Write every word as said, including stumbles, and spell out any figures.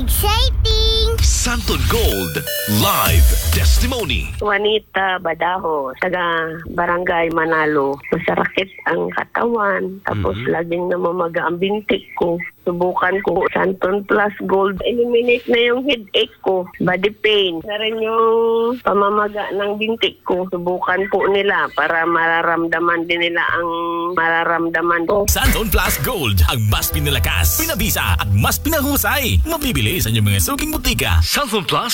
Exciting! Santon Gold Live Testimony. Juanita Badaho, taga Barangay Manalo. Masarakit ang katawan, tapos Mhm. laging namamaga ang bintik ko. Subukan ko Santon Plus Gold. Eliminate na yung headache ko, body pain. Na rin yung pamamaga ng bintik ko. Subukan po nila para mararamdaman din nila ang mararamdaman ko. Santon Plus Gold, ang mas pinalakas, pinabisa at mas pinahusay. Mabibili sa inyong mga suking butika. Santon Plus